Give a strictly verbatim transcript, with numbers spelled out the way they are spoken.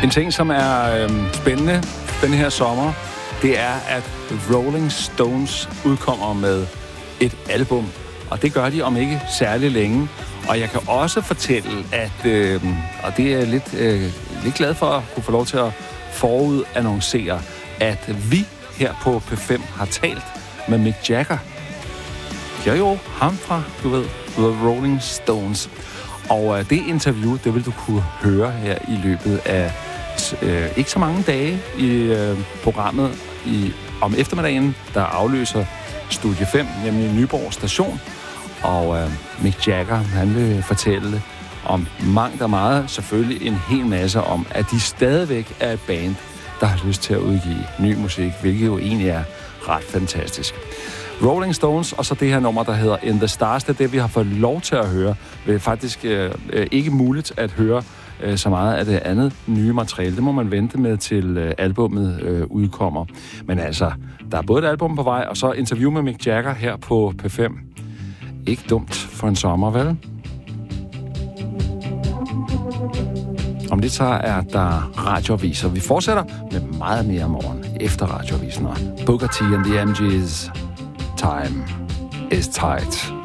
En ting, som er øh, spændende den her sommer, det er, at Rolling Stones udkommer med et album. Og det gør de om ikke særlig længe. Og jeg kan også fortælle, at, øh, og det er jeg lidt, øh, lidt glad for at kunne få lov til at forudannoncere, at vi her på P fem har talt med Mick Jagger. Ja jo, ham fra, du ved, The Rolling Stones. Og øh, det interview, det vil du kunne høre her i løbet af øh, ikke så mange dage i øh, programmet i, om eftermiddagen, der afløser Studie fem, nemlig Nyborg Station. Og øh, Mick Jagger, han vil fortælle om mangt og meget, selvfølgelig en hel masse om, at de stadigvæk er et band, der har lyst til at udgive ny musik, hvilket jo egentlig er ret fantastisk. Rolling Stones, og så det her nummer, der hedder In the Stars, det er det, vi har fået lov til at høre. Det er faktisk øh, ikke muligt at høre øh, så meget af det andet nye materiale. Det må man vente med, til øh, albummet øh, udkommer. Men altså, der er både et album på vej, og så interview med Mick Jagger her på P fem. Ikke dumt for en sommer, vel? Om lidt så er der radioaviser. Vi fortsætter med meget mere om morgen efter radioavisen. Booker T and the M G's Time is Tight.